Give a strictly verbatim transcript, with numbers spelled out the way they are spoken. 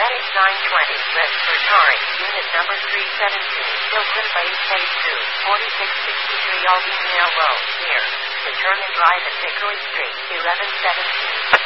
Medic nine twenty, West Fertari, Unit number three seventeen, Hilton Lane Phase two, forty-six sixty-three Aldine Road, near. Determined Drive at Hickory Street, eleven seventeen.